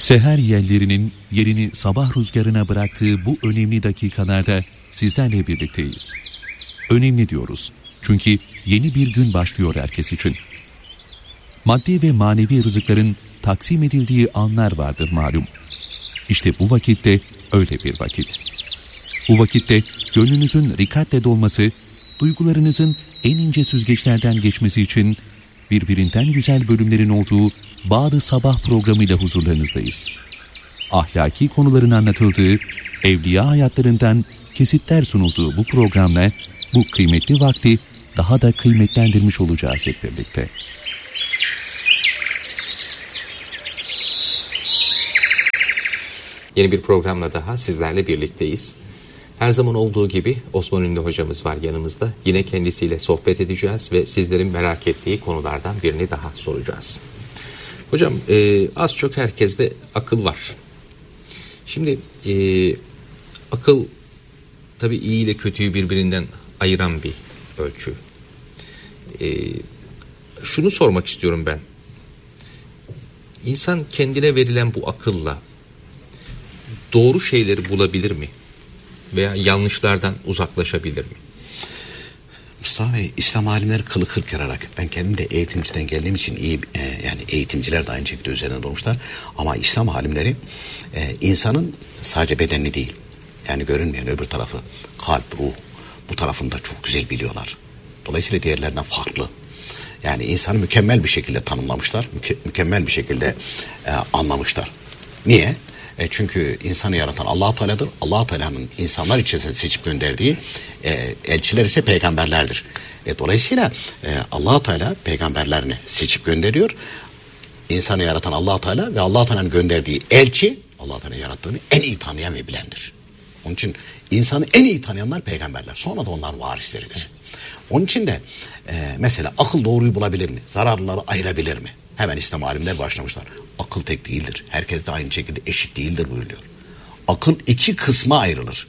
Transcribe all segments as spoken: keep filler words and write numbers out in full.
Seher yellerinin yerini sabah rüzgarına bıraktığı bu önemli dakikalarda sizlerle birlikteyiz. Önemli diyoruz çünkü yeni bir gün başlıyor herkes için. Maddi ve manevi rızıkların taksim edildiği anlar vardır malum. İşte bu vakitte öyle bir vakit. Bu vakitte gönlünüzün rikatle dolması, duygularınızın en ince süzgeçlerden geçmesi için birbirinden güzel bölümlerin olduğu Bağ-ı Sabah programıyla huzurlarınızdayız. Ahlaki konuların anlatıldığı, evliya hayatlarından kesitler sunulduğu bu programla bu kıymetli vakti daha da kıymetlendirmiş olacağız hep birlikte. Yeni bir programla daha sizlerle birlikteyiz. Her zaman olduğu gibi Osman Ünlü hocamız var yanımızda. Yine kendisiyle sohbet edeceğiz ve sizlerin merak ettiği konulardan birini daha soracağız. Hocam e, az çok herkeste akıl var. Şimdi e, akıl tabii iyi ile kötüyü birbirinden ayıran bir ölçü. E, şunu sormak istiyorum ben. İnsan kendine verilen bu akılla doğru şeyleri bulabilir mi? Veya yanlışlardan uzaklaşabilir mi? Mustafa Bey, İslam alimleri kılı kırk yararak, ben kendim de eğitimciden geldiğim için iyi e, yani eğitimciler de aynı şekilde üzerine durmuşlar. Ama İslam alimleri e, insanın sadece bedenini değil, yani görünmeyen öbür tarafı, kalp, ruh, bu tarafını da çok güzel biliyorlar. Dolayısıyla diğerlerinden farklı. Yani insanı mükemmel bir şekilde tanımlamışlar, müke- mükemmel bir şekilde e, anlamışlar. Niye? E çünkü insanı yaratan Allah-u Teala'dır. Allah-u Teala'nın insanlar içerisinde seçip gönderdiği e, elçiler ise peygamberlerdir. E, dolayısıyla e, Allah-u Teala peygamberlerini seçip gönderiyor. İnsanı yaratan Allah-u Teala ve Allah-u Teala'nın gönderdiği elçi Allah-u Teala yarattığını en iyi tanıyan ve bilendir. Onun için insanı en iyi tanıyanlar peygamberler. Sonra da onların varisleridir. Onun için de e, mesela akıl doğruyu bulabilir mi? Zararlıları ayırabilir mi? Hemen İslam alimler başlamışlar. Akıl tek değildir. Herkes de aynı şekilde eşit değildir buyuruyor. Akıl iki kısma ayrılır.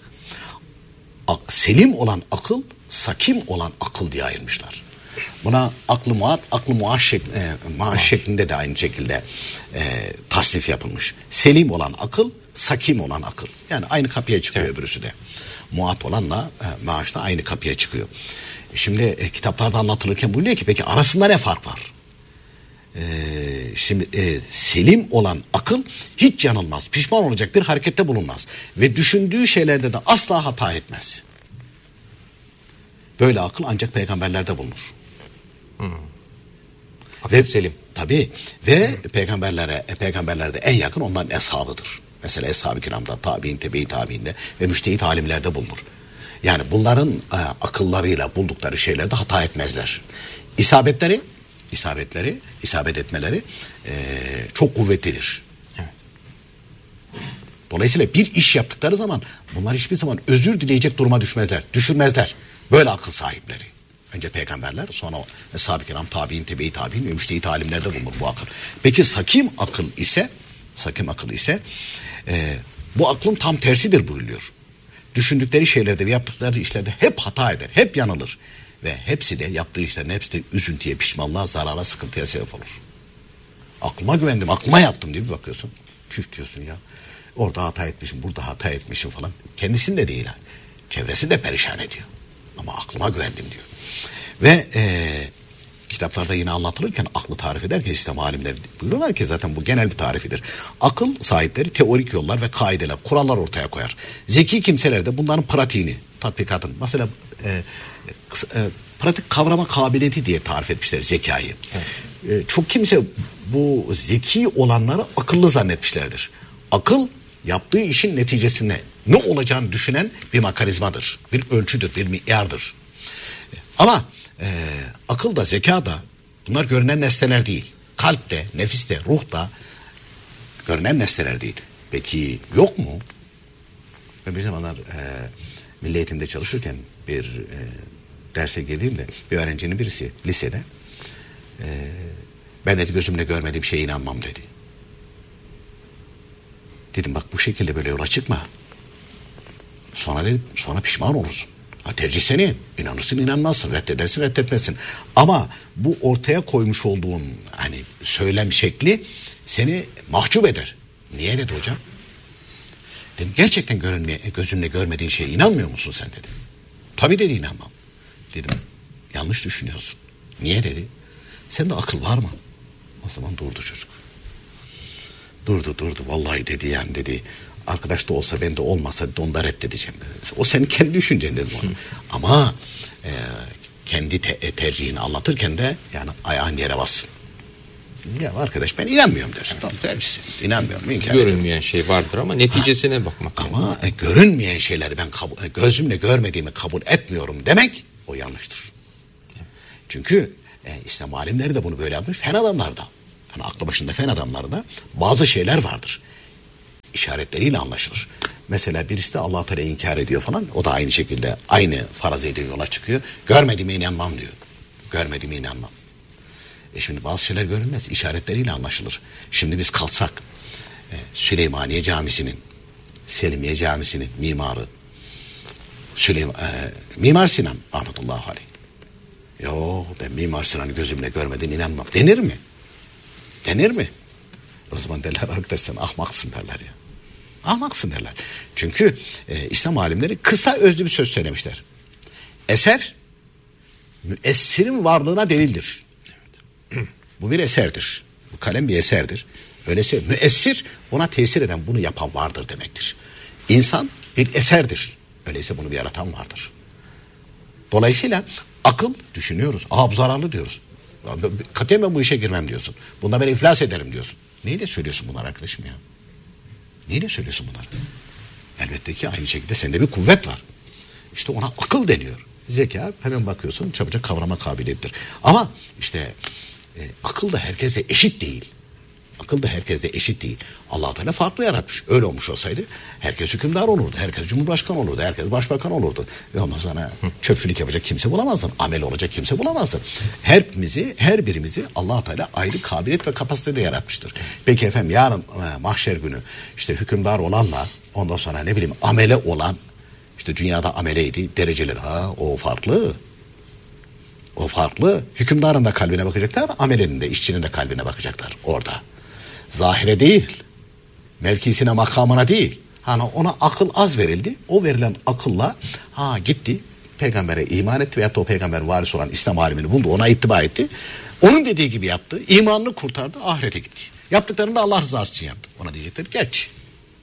Ak, selim olan akıl, sakim olan akıl diye ayırmışlar. Buna aklı muat, aklı muaş, şek, e, maaş şeklinde de aynı şekilde e, tasnif yapılmış. Selim olan akıl, sakim olan akıl. Yani aynı kapıya çıkıyor, evet. Öbürüsü de. Muat olanla e, maaşla aynı kapıya çıkıyor. Şimdi e, kitaplarda anlatılırken buyuruyor ki peki arasında ne fark var? Ee, şimdi e, selim olan akıl hiç yanılmaz, pişman olacak bir harekette bulunmaz ve düşündüğü şeylerde de asla hata etmez. Böyle akıl ancak peygamberlerde bulunur. Hmm. Akıl Ve, selim. Tabii ve hmm. peygamberlere, e, peygamberlerde en yakın onların eshabıdır. Mesela eshab-ı kiramda, tabi'in, tebe-i tabi'inde ve müştehit alimlerde bulunur. Yani bunların e, akıllarıyla buldukları şeylerde hata etmezler. İsabetleri isabetleri, isabet etmeleri e, çok kuvvetlidir. Evet. Dolayısıyla bir iş yaptıkları zaman bunlar hiçbir zaman özür dileyecek duruma düşmezler, düşürmezler. Böyle akıl sahipleri. Önce peygamberler, sonra eshab-ı kiram, tabi'in, tebe-i tabi'in ve müştehit alimlerde bulunur bu akıl. Peki sakim akıl ise, sakim akıl ise e, bu aklın tam tersidir buyuruyor. Düşündükleri şeylerde ve yaptıkları işlerde hep hata eder, hep yanılır. Ve hepsi de yaptığı işlerin hepsi de üzüntüye, pişmanlığa, zarara, sıkıntıya sebep olur. Aklıma güvendim, aklıma yaptım diye bir bakıyorsun. Püf diyorsun ya. Orada hata etmişim, burada hata etmişim falan. Kendisini de değil. Çevresi de perişan ediyor. Ama aklıma güvendim diyor. Ve e, kitaplarda yine anlatılırken aklı tarif ederken İslam alimleri buyuruyorlar ki zaten bu genel bir tarifidir. Akıl sahipleri teorik yollar ve kaideler, kurallar ortaya koyar. Zeki kimseler de bunların pratiğini, tatbikatını, mesela e, e, pratik kavrama kabiliyeti diye tarif etmişler zekayı. Evet. E, çok kimse bu zeki olanları akıllı zannetmişlerdir. Akıl yaptığı işin neticesinde ne olacağını düşünen bir mekanizmadır, bir ölçüdür, bir mi'yardır. Ama e, akıl da, zeka da bunlar görünen nesneler değil. Kalp de, nefis de, ruh da görünen nesneler değil. Peki yok mu? Ben bir zamanlar e, milli eğitimde çalışırken bir e, derse girdiğimde bir öğrencinin birisi lisede e, ben dedi gözümle görmediğim şeye inanmam dedi. Dedim bak bu şekilde böyle yola çıkma. Sonra dedim sonra pişman olursun. Ha, tercih senin. İnanırsın inanmazsın. Reddedersin reddetmezsin. Ama bu ortaya koymuş olduğun hani söylem şekli seni mahcup eder. Niye dedi hocam? Dedim gerçekten görünmeye, gözünle görmediğin şeye inanmıyor musun sen dedi. Tabii dedi inanmam. Dedim yanlış düşünüyorsun. Niye dedi. Sende akıl var mı? O zaman durdu çocuk. Durdu durdu vallahi dedi yani dedi. Arkadaş da olsa ben de olmasa onu da reddedeceğim. O senin kendi düşüncen dedim ona. Ama e, kendi te- tercihini anlatırken de yani ayağın yere bassın. Ya arkadaş ben inanmıyorum dersin. Tamam tercihsin. İnanmıyorum. İnkar Görünmeyen ediyorum. şey vardır ama neticesine ha, bakmak. Ama e, görünmeyen şeyleri ben kabul, gözümle görmediğimi kabul etmiyorum demek o yanlıştır. Çünkü e, İslam alimleri de bunu böyle yapmış. Fen adamlarda. Yani aklı başında fen adamlarda bazı şeyler vardır. İşaretleriyle anlaşılır. Mesela birisi de Allah-u Teala inkar ediyor falan. O da aynı şekilde aynı faraziyle yola çıkıyor. Görmediğime inanmam diyor. Görmediğime inanmam. E şimdi bazı şeyler görünmez. İşaretleriyle anlaşılır. Şimdi biz kalksak e, Süleymaniye Camisi'nin, Selimiye Camisi'nin mimarı Süleyman, e, Mimar Sinan rahmetullahi aleyh. Yo ben Mimar Sinan'ı gözümle görmeden inanmam. Denir mi? Denir mi? O zaman derler arkadaş sen ahmaksın derler ya. Ahmaksın derler. Çünkü e, İslam alimleri kısa özlü bir söz söylemişler. Eser müessirin varlığına delildir. Evet. Bu bir eserdir. Bu kalem bir eserdir. Öyleyse müessir ona tesir eden bunu yapan vardır demektir. İnsan bir eserdir. Öyleyse bunu bir yaratan vardır. Dolayısıyla akıl düşünüyoruz. Aa bu zararlı diyoruz. Katiyen ben bu işe girmem diyorsun. Bunda ben iflas ederim diyorsun. Neyle söylüyorsun bunları arkadaşım ya? Neyle söylüyorsun bunları? Elbette ki aynı şekilde sende bir kuvvet var. İşte ona akıl deniyor. Zeka hemen bakıyorsun çabucak kavrama kabiliyettir. Ama işte e, akıl da herkeste eşit değil. Akıl da herkeste eşit değil. Allah Teala farklı yaratmış. Öyle olmuş olsaydı herkes hükümdar olurdu. Herkes cumhurbaşkanı olurdu. Herkes başbakan olurdu. Ve ondan sonra çöpçülük yapacak kimse bulamazdın. Amel olacak kimse bulamazdın. Hepimizi, her birimizi Allah Teala ayrı kabiliyet ve kapasitede yaratmıştır. Peki efendim yarın e, mahşer günü işte hükümdar olanla ondan sonra ne bileyim amele olan işte dünyada ameleydi dereceler. Ha o farklı. O farklı. Hükümdarın da kalbine bakacaklar. Amelenin de işçinin de kalbine bakacaklar orada. Zahire değil, mevkisine makamına değil. Hani ona akıl az verildi. O verilen akılla ha gitti peygambere iman etti veyahut da o peygamber varisi olan İslam alimini buldu. Ona ittiba etti. Onun dediği gibi yaptı. İmanını kurtardı. Ahirete gitti. Yaptıklarını da Allah rızası için yaptı. Ona diyecekler geç.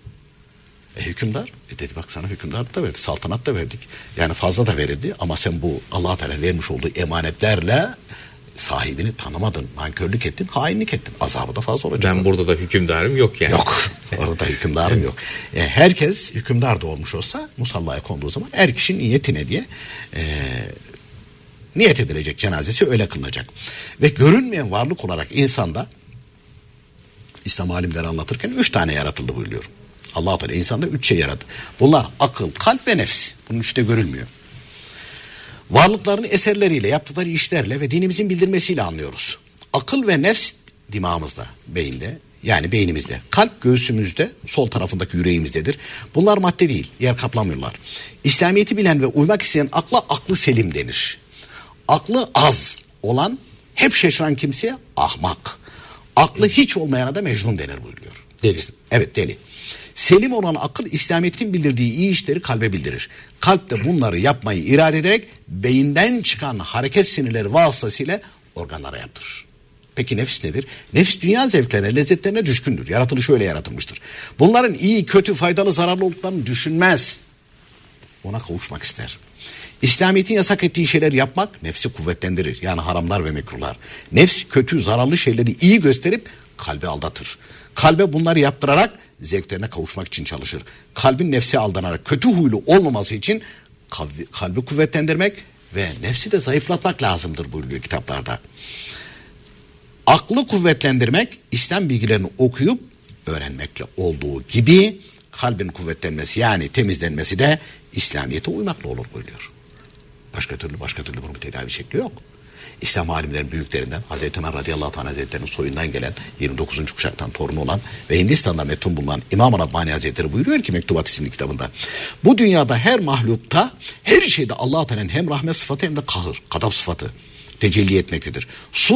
E hükümdar e dedi bak sana hükümdar da verdi. Saltanat da verdik. Yani fazla da verildi. Ama sen bu Allah Teala vermiş olduğu emanetlerle sahibini tanımadın, nankörlük ettin, hainlik ettin. Azabı da fazla olacak. Ben burada da hükümdarım yok yani. Yok. Orada hükümdarım yok. E, herkes hükümdar da olmuş olsa musallaya konduğu zaman her kişinin niyetine diye e, niyet edilecek cenazesi öyle kılınacak. Ve görünmeyen varlık olarak insanda İslam alimleri anlatırken üç tane yaratıldı buyuruyor. Allah-u Teala insanda üç şey yarattı. Bunlar akıl, kalp ve nefs. Bunun üçü de görülmüyor. Varlıklarını eserleriyle, yaptıkları işlerle ve dinimizin bildirmesiyle anlıyoruz. Akıl ve nefs dimağımızda, beyinde, yani beynimizde. Kalp göğsümüzde, sol tarafındaki yüreğimizdedir. Bunlar madde değil, yer kaplamıyorlar. İslamiyet'i bilen ve uymak isteyen akla aklı selim denir. Aklı az olan, hep şaşıran kimseye ahmak. Aklı hiç olmayana da mecnun denir buyuruyor. Deli. Evet deli. Selim olan akıl İslamiyet'in bildirdiği iyi işleri kalbe bildirir. Kalp de bunları yapmayı irade ederek beyinden çıkan hareket sinirleri vasıtasıyla organlara yaptırır. Peki nefis nedir? Nefis dünya zevklerine, lezzetlerine düşkündür. Yaratılışı öyle yaratılmıştır. Bunların iyi, kötü, faydalı, zararlı olduklarını düşünmez. Ona kavuşmak ister. İslamiyet'in yasak ettiği şeyler yapmak nefsi kuvvetlendirir. Yani haramlar ve mekruhlar. Nefs kötü, zararlı şeyleri iyi gösterip kalbi aldatır. Kalbe bunları yaptırarak zevklerine kavuşmak için çalışır. Kalbin nefse aldanarak kötü huylu olmaması için kalbi, kalbi kuvvetlendirmek ve nefsi de zayıflatmak lazımdır buyuruyor kitaplarda. Aklı kuvvetlendirmek İslam bilgilerini okuyup öğrenmekle olduğu gibi kalbin kuvvetlenmesi yani temizlenmesi de İslamiyet'e uymakla olur buyuruyor. Başka türlü başka türlü bunun bir tedavi şekli yok. İslam alimlerin büyüklerinden Hazreti Ömer radıyallahu anh hazretlerinin soyundan gelen yirmi dokuzuncu kuşaktan torunu olan ve Hindistan'da metun bulunan İmam-ı Rabbani Hazretleri buyuruyor ki Mektubat isimli kitabında. Bu dünyada her mahlukta her şeyde Allah-u Teala'nın hem rahmet sıfatı hem de kahır, gadab sıfatı tecelli etmektedir. Su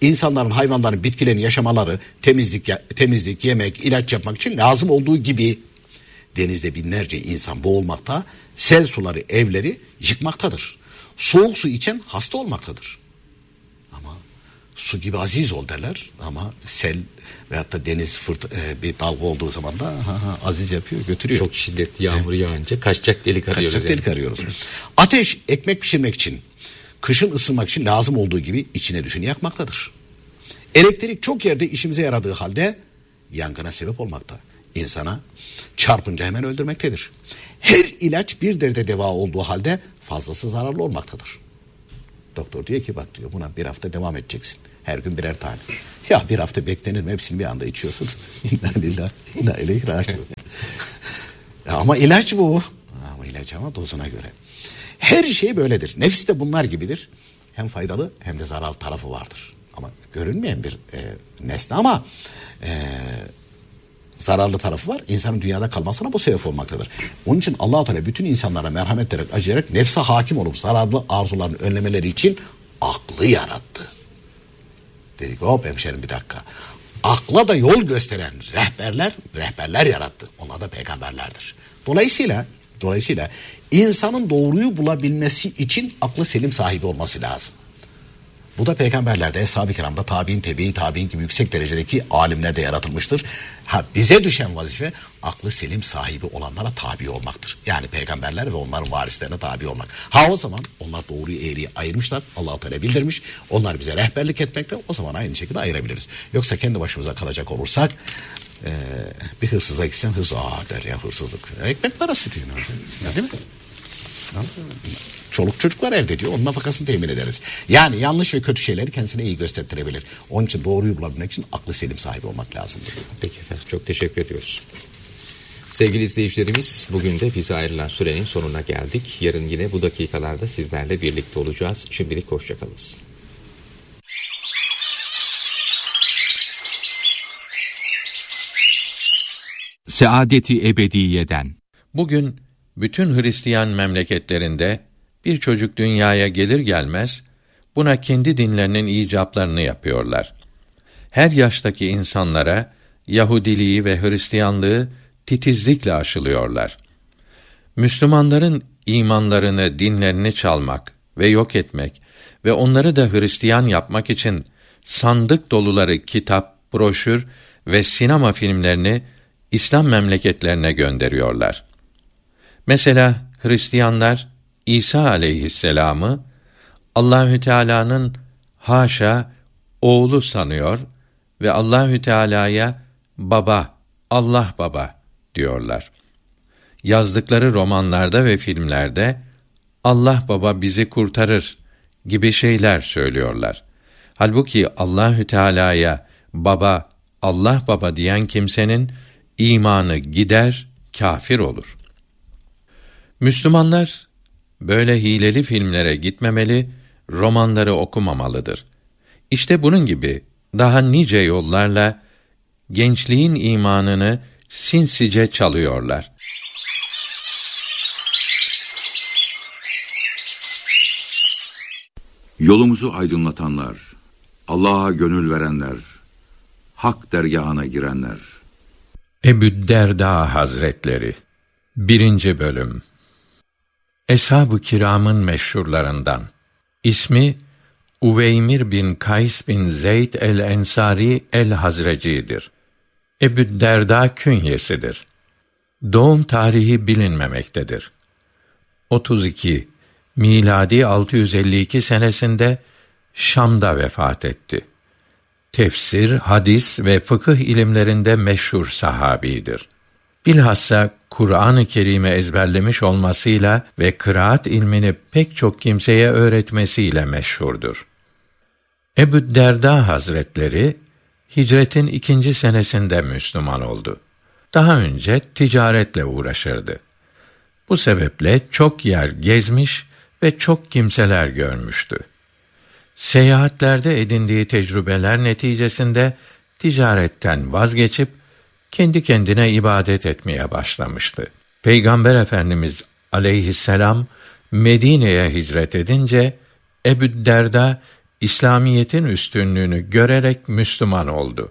insanların, hayvanların, bitkilerin yaşamaları, temizlik, temizlik, yemek, ilaç yapmak için lazım olduğu gibi denizde binlerce insan boğulmakta, sel suları evleri yıkmaktadır. Soğuk su içen hasta olmaktadır. Ama su gibi aziz ol derler ama sel veyahut da deniz fırt e, bir dalga olduğu zaman da ha, ha, aziz yapıyor, götürüyor. Çok şiddetli yağmur yağınca kaçacak delik arıyoruz. Kaçacak yani. delik arıyoruz. Ateş ekmek pişirmek için, kışın ısınmak için lazım olduğu gibi içine düşeni yakmaktadır. Elektrik çok yerde işimize yaradığı halde yangına sebep olmakta. İnsana çarpınca hemen öldürmektedir. Her ilaç bir derde deva olduğu halde fazlası zararlı olmaktadır. Doktor diyor ki bak diyor buna bir hafta devam edeceksin. Her gün birer tane. Ya bir hafta beklenir mi? Hepsini bir anda içiyorsun. İnna lillahi inna ileyhi raciun. Ama ilaç bu. Ama ilaç ama dozuna göre. Her şey böyledir. Nefis de bunlar gibidir. Hem faydalı hem de zararlı tarafı vardır. Ama görünmeyen bir e, nesne ama e, zararlı tarafı var. İnsanın dünyada kalmasına bu sebep olmaktadır. Onun için Allah-u Teala bütün insanlara merhamet ederek, acıyarak nefse hakim olup zararlı arzularını önlemeleri için aklı yarattı. Dedik hop hemşerim bir dakika. Akla da yol gösteren rehberler, rehberler yarattı. Onlar da peygamberlerdir. Dolayısıyla, dolayısıyla insanın doğruyu bulabilmesi için aklı selim sahibi olması lazım. Bu da peygamberlerde, eshab-ı kiramda, tabi'in, tebi'in, tabi'in gibi yüksek derecedeki alimlerde yaratılmıştır. Ha, bize düşen vazife aklı selim sahibi olanlara tabi olmaktır. Yani peygamberler ve onların varislerine tabi olmak. Ha o zaman onlar doğruyu eğriyi ayırmışlar. Allah-u Teala bildirmiş. Onlar bize rehberlik etmekte. O zaman aynı şekilde ayırabiliriz. Yoksa kendi başımıza kalacak olursak e, bir hırsıza gitsen hırs aa der ya hırsızlık. Ekmek parası diyor. Değil mi? Çoluk çocuk var evde diyor. Onun nafakasını temin ederiz. Yani yanlış ve kötü şeyleri kendisine iyi göstertirebilir. Onun için doğruyu bulabilmek için aklı selim sahibi olmak lazım. Peki efendim. Çok teşekkür ediyoruz. Sevgili izleyicilerimiz, bugün de bize ayrılan sürenin sonuna geldik. Yarın yine bu dakikalarda sizlerle birlikte olacağız. Şimdilik hoşçakalınız. Saadeti ebediyeden. Bugün bütün Hristiyan memleketlerinde bir çocuk dünyaya gelir gelmez buna kendi dinlerinin icaplarını yapıyorlar. Her yaştaki insanlara Yahudiliği ve Hristiyanlığı titizlikle aşılıyorlar. Müslümanların imanlarını, dinlerini çalmak ve yok etmek ve onları da Hristiyan yapmak için sandık doluları kitap, broşür ve sinema filmlerini İslam memleketlerine gönderiyorlar. Mesela Hristiyanlar İsa aleyhisselam'ı Allahü Teala'nın haşa oğlu sanıyor ve Allahü Teala'ya baba, Allah baba diyorlar. Yazdıkları romanlarda ve filmlerde Allah baba bizi kurtarır gibi şeyler söylüyorlar. Halbuki Allahü Teala'ya baba, Allah baba diyen kimsenin imanı gider, kâfir olur. Müslümanlar böyle hileli filmlere gitmemeli, romanları okumamalıdır. İşte bunun gibi daha nice yollarla gençliğin imanını sinsice çalıyorlar. Yolumuzu aydınlatanlar, Allah'a gönül verenler, hak dergâhına girenler. Ebü'd-Derda Hazretleri birinci Bölüm. Eshab-ı kiramın meşhurlarından. İsmi Uveymir bin Kays bin Zeyd el-Ensari el-Hazreci'dir. Ebü'd-Derda künyesidir. Doğum tarihi bilinmemektedir. otuz iki miladi altı yüz elli iki senesinde Şam'da vefat etti. Tefsir, hadis ve fıkıh ilimlerinde meşhur sahabidir. Bilhassa Kur'an-ı Kerim'i ezberlemiş olmasıyla ve kıraat ilmini pek çok kimseye öğretmesiyle meşhurdur. Ebü'd-Derda Hazretleri hicretin ikinci senesinde Müslüman oldu. Daha önce ticaretle uğraşırdı. Bu sebeple çok yer gezmiş ve çok kimseler görmüştü. Seyahatlerde edindiği tecrübeler neticesinde ticaretten vazgeçip kendi kendine ibadet etmeye başlamıştı. Peygamber Efendimiz aleyhisselam Medine'ye hicret edince Ebü'd-Derda İslamiyetin üstünlüğünü görerek Müslüman oldu.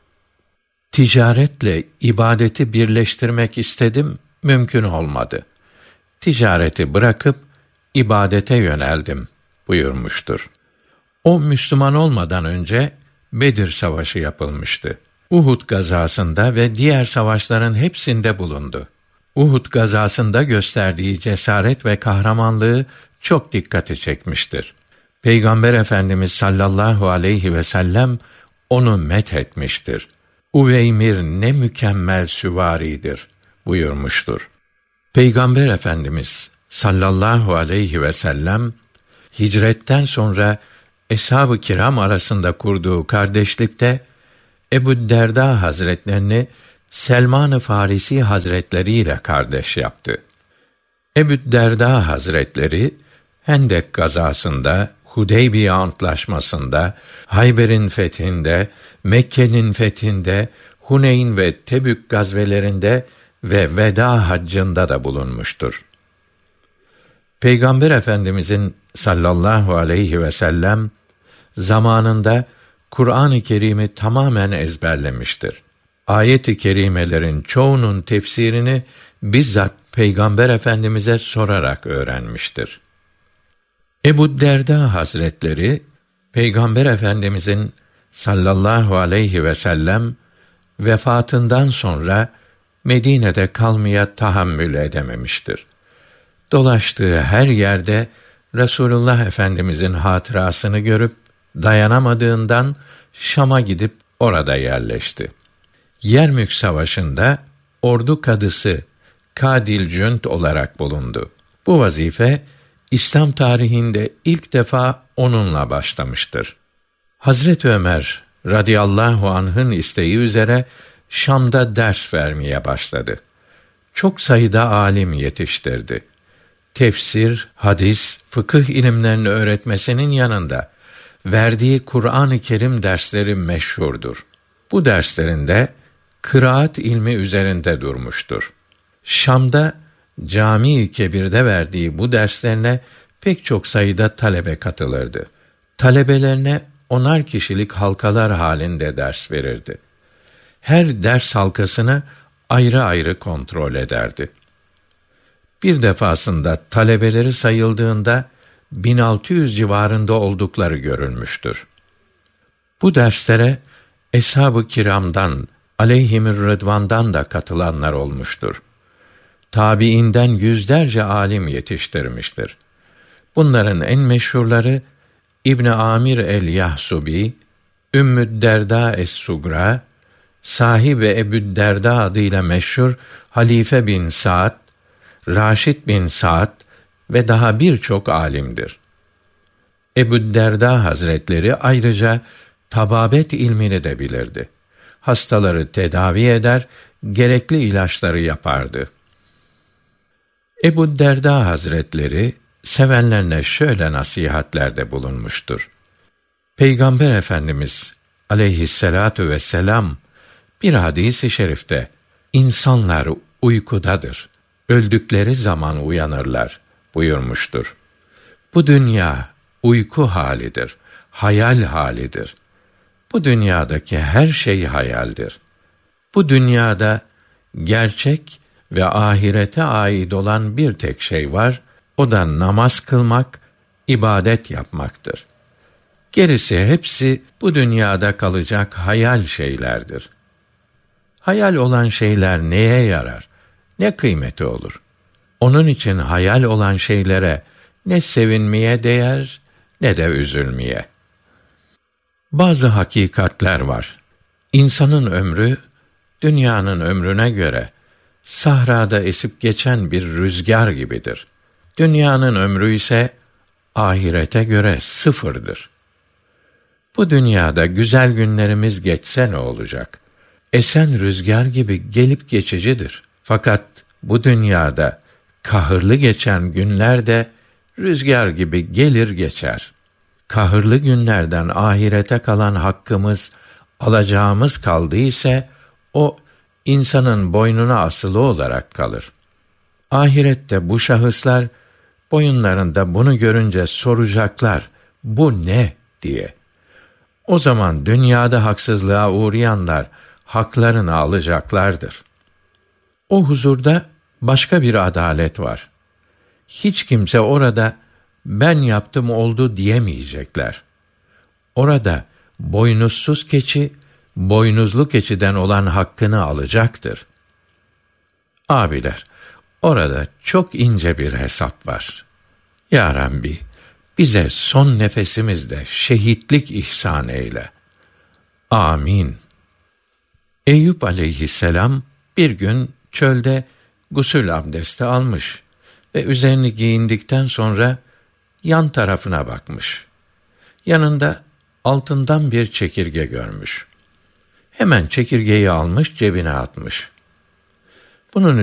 Ticaretle ibadeti birleştirmek istedim, mümkün olmadı. Ticareti bırakıp ibadete yöneldim buyurmuştur. O Müslüman olmadan önce Bedir Savaşı yapılmıştı. Uhud gazasında ve diğer savaşların hepsinde bulundu. Uhud gazasında gösterdiği cesaret ve kahramanlığı çok dikkati çekmiştir. Peygamber Efendimiz sallallahu aleyhi ve sellem onu methetmiştir. Uveymir ne mükemmel süvaridir buyurmuştur. Peygamber Efendimiz sallallahu aleyhi ve sellem hicretten sonra Eshab-ı Kiram arasında kurduğu kardeşlikte Ebu Derda Hazretlerini Selman-ı Farisi Hazretleri ile kardeş yaptı. Ebu Derda Hazretleri Hendek gazasında, Hudeybiye Antlaşması'nda, Hayber'in fethinde, Mekke'nin fethinde, Huneyn ve Tebük gazvelerinde ve Veda Haccı'nda da bulunmuştur. Peygamber Efendimizin sallallahu aleyhi ve sellem zamanında Kur'an-ı Kerim'i tamamen ezberlemiştir. Ayet-i kerimelerin çoğunun tefsirini bizzat Peygamber Efendimiz'e sorarak öğrenmiştir. Ebu Derda Hazretleri, Peygamber Efendimizin sallallahu aleyhi ve sellem vefatından sonra Medine'de kalmaya tahammül edememiştir. Dolaştığı her yerde Resulullah Efendimizin hatırasını görüp dayanamadığından Şam'a gidip orada yerleşti. Yermük Savaşı'nda ordu kadısı Kadil Cünt olarak bulundu. Bu vazife İslam tarihinde ilk defa onunla başlamıştır. Hazreti Ömer radıyallahu anh'ın isteği üzere Şam'da ders vermeye başladı. Çok sayıda alim yetiştirdi. Tefsir, hadis, fıkıh ilimlerini öğretmesinin yanında verdiği Kur'an-ı Kerim dersleri meşhurdur. Bu derslerinde kıraat ilmi üzerinde durmuştur. Şam'da Cami-i Kebir'de verdiği bu derslerine pek çok sayıda talebe katılırdı. Talebelerine onar kişilik halkalar halinde ders verirdi. Her ders halkasını ayrı ayrı kontrol ederdi. Bir defasında talebeleri sayıldığında bin altı yüz civarında oldukları görülmüştür. Bu derslere Eshab-ı Kiram'dan, aleyhimür rıdvandan da katılanlar olmuştur. Tabiinden yüzlerce alim yetiştirmiştir. Bunların en meşhurları İbn Amir el-Yahsubi, Ümmü Derda es-Sugra, sahibi Ebu Derda adıyla meşhur Halife bin Sa'd, Raşid bin Sa'd ve daha birçok alimdir. Ebu Derda Hazretleri ayrıca tababet ilmini de bilirdi. Hastaları tedavi eder, gerekli ilaçları yapardı. Ebu Derda Hazretleri sevenlerine şöyle nasihatlerde bulunmuştur. Peygamber Efendimiz aleyhisselatu vesselam bir hadis-i şerifte insanlar uykudadır, öldükleri zaman uyanırlar buyurmuştur. Bu dünya uyku halidir, hayal halidir. Bu dünyadaki her şey hayaldir. Bu dünyada gerçek ve ahirete ait olan bir tek şey var, o da namaz kılmak, ibadet yapmaktır. Gerisi hepsi bu dünyada kalacak hayal şeylerdir. Hayal olan şeyler neye yarar? Ne kıymeti olur? Onun için hayal olan şeylere ne sevinmeye değer, ne de üzülmeye. Bazı hakikatler var. İnsanın ömrü, dünyanın ömrüne göre sahrada esip geçen bir rüzgar gibidir. Dünyanın ömrü ise ahirete göre sıfırdır. Bu dünyada güzel günlerimiz geçse ne olacak? Esen rüzgar gibi gelip geçicidir. Fakat bu dünyada kahırlı geçen günler de rüzgar gibi gelir geçer. Kahırlı günlerden ahirete kalan hakkımız, alacağımız kaldı ise o insanın boynuna asılı olarak kalır. Ahirette bu şahıslar boyunlarında bunu görünce soracaklar, bu ne diye. O zaman dünyada haksızlığa uğrayanlar haklarını alacaklardır. O huzurda başka bir adalet var. Hiç kimse orada ben yaptım oldu diyemeyecekler. Orada boynuzsuz keçi, boynuzlu keçiden olan hakkını alacaktır. Abiler, orada çok ince bir hesap var. Ya Rabbi, bize son nefesimizde şehitlik ihsan eyle. Amin. Eyüp aleyhisselam bir gün çölde gusül abdesti almış ve üzerini giyindikten sonra yan tarafına bakmış. Yanında altından bir çekirge görmüş. Hemen çekirgeyi almış cebine atmış. Bunun